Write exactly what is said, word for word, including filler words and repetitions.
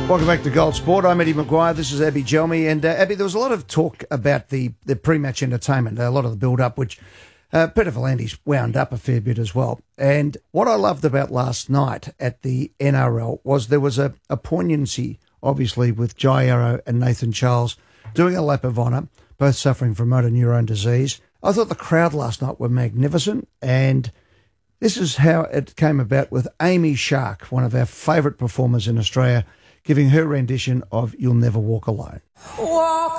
Welcome back to Gold Sport. I'm Eddie Maguire. This is Abby Gelmy. And uh, Abby, there was a lot of talk about the, the pre-match entertainment, a lot of the build-up, which uh, Peter V'landys wound up a fair bit as well. And what I loved about last night at the N R L was there was a, a poignancy, obviously, with Jai Arrow and Nathan Charles doing a lap of honour, both suffering from motor neurone disease. I thought the crowd last night were magnificent, and this is how it came about with Amy Shark, one of our favourite performers in Australia, giving her rendition of You'll Never Walk Alone. Walk